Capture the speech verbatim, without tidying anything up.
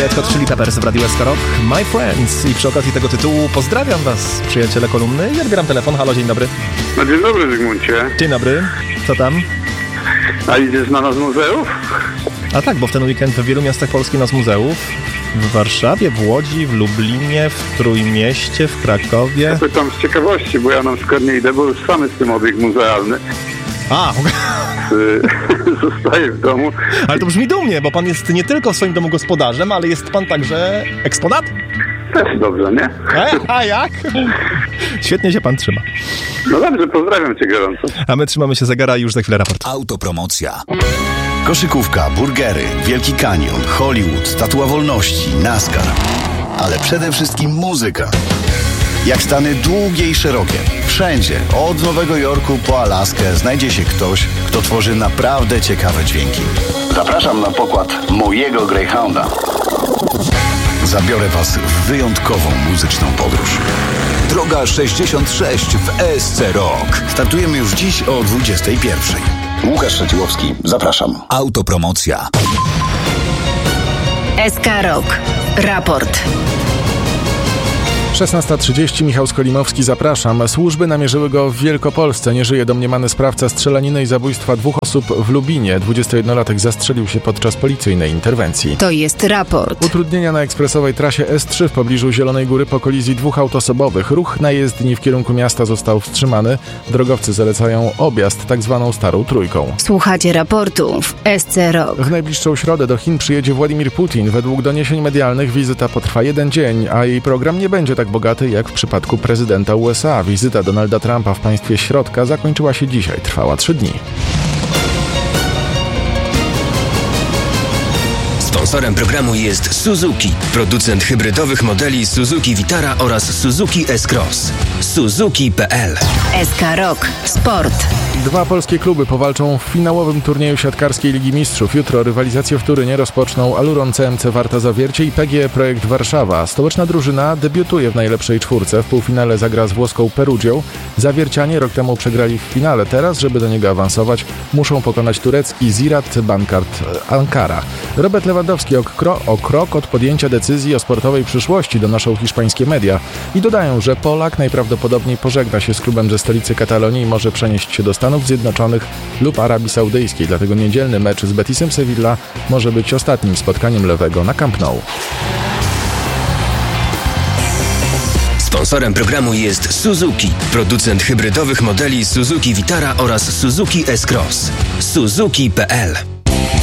Red Hot Chili Peppers w Radiu S K Rock, My Friends. I przy okazji tego tytułu pozdrawiam was, przyjaciele kolumny, i odbieram telefon. Halo, dzień dobry. No, dzień dobry, Zygmuncie. Dzień dobry, co tam? A idziesz na noc muzeów? A tak, bo w ten weekend w wielu miastach Polski noc muzeów. W Warszawie, w Łodzi, w Lublinie, w Trójmieście, w Krakowie. Ja pytam z ciekawości, bo ja na przykład nie idę, bo już sam jestem obiekt muzealny. A, zostaję w domu. Ale to brzmi dumnie, bo pan jest nie tylko w swoim domu gospodarzem, ale jest pan także eksponat? Też dobrze, nie? A, a jak? Świetnie się pan trzyma. No dobrze, pozdrawiam cię gorąco. A my trzymamy się zegara i już za chwilę raport. Autopromocja. Koszykówka, burgery, Wielki Kanion, Hollywood, Statua Wolności, NASCAR. Ale przede wszystkim muzyka. Jak Stany długie i szerokie. Wszędzie, od Nowego Jorku po Alaskę, znajdzie się ktoś, kto tworzy naprawdę ciekawe dźwięki. Zapraszam na pokład mojego Greyhounda. Zabiorę was w wyjątkową muzyczną podróż. Droga sześćdziesiąt sześć w E S C Rock. Startujemy już dziś o dwudziestej pierwszej. Łukasz Szeciłowski, zapraszam. Autopromocja. S K Rock. Raport. szesnasta trzydzieści, Michał Skolimowski, zapraszam. Służby namierzyły go w Wielkopolsce. Nie żyje domniemany sprawca strzelaniny i zabójstwa dwóch osób w Lubinie. dwudziestojednolatek zastrzelił się podczas policyjnej interwencji. To jest raport. Utrudnienia na ekspresowej trasie S trzy w pobliżu Zielonej Góry po kolizji dwóch aut osobowych. Ruch na jezdni w kierunku miasta został wstrzymany. Drogowcy zalecają objazd tak zwaną Starą Trójką. Słuchacie raportu w S C Rock. W najbliższą środę do Chin przyjedzie Władimir Putin. Według doniesień medialnych wizyta potrwa jeden dzień, a jej program nie będzie tak bogaty jak w przypadku prezydenta U S A. Wizyta Donalda Trumpa w państwie środka zakończyła się dzisiaj. Trwała trzy dni. Sponsorem programu jest Suzuki, producent hybrydowych modeli Suzuki Vitara oraz Suzuki S-Cross. Suzuki kropka p l. S K Rock. Sport. Dwa polskie kluby powalczą w finałowym turnieju siatkarskiej Ligi Mistrzów. Jutro rywalizację w Turynie rozpoczną Aluron C M C Warta Zawiercie i P G E Projekt Warszawa. Stołeczna drużyna debiutuje w najlepszej czwórce. W półfinale zagra z włoską Perugią. Zawiercianie rok temu przegrali w finale. Teraz, żeby do niego awansować, muszą pokonać turecki Ziraat Bankart Ankara. Robert Lewandowski o, kro- o krok od podjęcia decyzji o sportowej przyszłości donoszą hiszpańskie media i dodają, że Polak najprawdopodobniej pożegna się z klubem ze stolicy Katalonii i może przenieść się do Stanów Zjednoczonych lub Arabii Saudyjskiej. Dlatego niedzielny mecz z Betisem Sevilla może być ostatnim spotkaniem lewego na Camp Nou. Sponsorem programu jest Suzuki, producent hybrydowych modeli Suzuki Vitara oraz Suzuki S-Cross. Suzuki kropka p l.